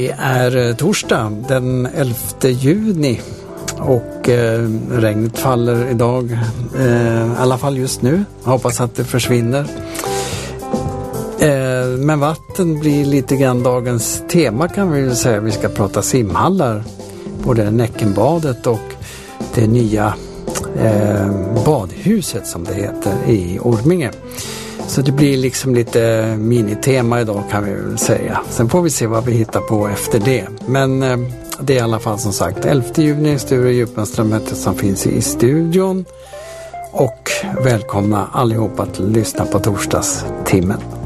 Det är torsdag den 11 juni och regnet faller idag, i alla fall just nu. Jag hoppas att det försvinner. Men vatten blir lite grann dagens tema, kan vi säga. Vi ska prata simhallar, både Näckenbadet och det nya badhuset som det heter i Orminge. Så det blir liksom lite minitema idag, kan vi väl säga. Sen får vi se vad vi hittar på efter det. Men det är i alla fall som sagt 11 juni, Sture Djupenström som finns i studion. Och välkomna allihopa att lyssna på torsdagstimmen.